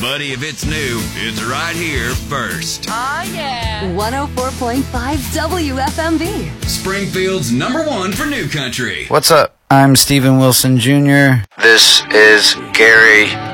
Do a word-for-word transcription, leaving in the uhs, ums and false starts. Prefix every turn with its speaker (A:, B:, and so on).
A: Buddy, if it's new, it's right here first.
B: Oh, yeah.
C: one oh four point five W F M B.
A: Springfield's number one for new country.
D: What's up? I'm Steven Wilson Junior This is Gary